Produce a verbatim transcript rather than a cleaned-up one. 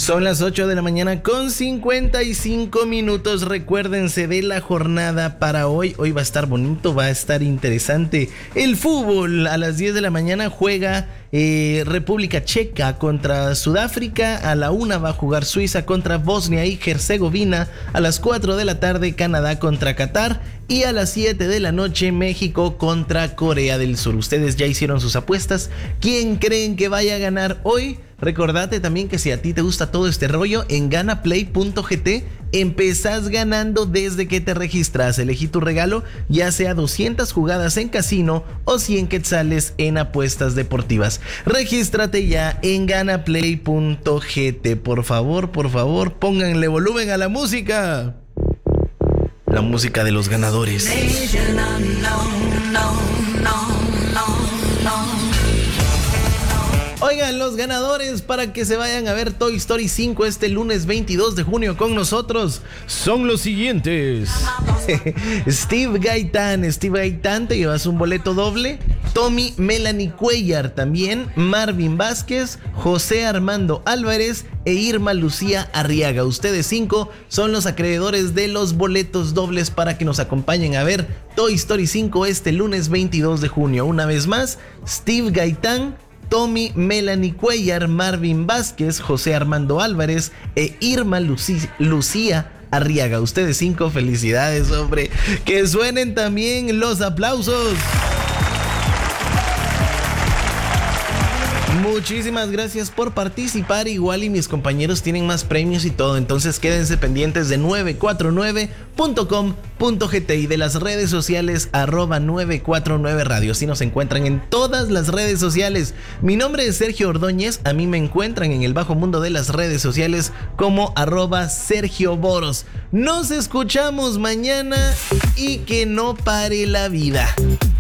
Son las ocho de la mañana con cincuenta y cinco minutos. Recuérdense de la jornada para hoy. Hoy va a estar bonito, va a estar interesante. El fútbol a las diez de la mañana juega eh, República Checa contra Sudáfrica. A la una va a jugar Suiza contra Bosnia y Herzegovina. A las cuatro de la tarde Canadá contra Qatar. Y a las siete de la noche México contra Corea del Sur. Ustedes ya hicieron sus apuestas. ¿Quién creen que vaya a ganar hoy? Recordate también que si a ti te gusta todo este rollo, en ganaplay punto g t empezás ganando desde que te registras. Elegí tu regalo, ya sea doscientas jugadas en casino o cien quetzales en apuestas deportivas. Regístrate ya en ganaplay punto g t. Por favor, por favor, pónganle volumen a la música. La música de los ganadores. Oigan, los ganadores para que se vayan a ver Toy Story cinco este lunes veintidós de junio con nosotros son los siguientes. Steve Gaitán, Steve Gaitán, te llevas un boleto doble. Tommy Melanie Cuellar también. Marvin Vázquez, José Armando Álvarez e Irma Lucía Arriaga. Ustedes cinco son los acreedores de los boletos dobles para que nos acompañen a ver Toy Story cinco este lunes veintidós de junio. Una vez más, Steve Gaitán, Tommy Melanie Cuellar, Marvin Vázquez, José Armando Álvarez e Irma Lucí, Lucía Arriaga. Ustedes cinco, felicidades, hombre. Que suenen también los aplausos. Muchísimas gracias por participar. Igual y mis compañeros tienen más premios y todo. Entonces quédense pendientes de nueve cuatro nueve punto com punto g t y de las redes sociales arroba nueve cuatro nueve radio. Así nos encuentran en todas las redes sociales. Mi nombre es Sergio Ordóñez. A mí me encuentran en el bajo mundo de las redes sociales como arroba Sergio Boros. Nos escuchamos mañana y que no pare la vida.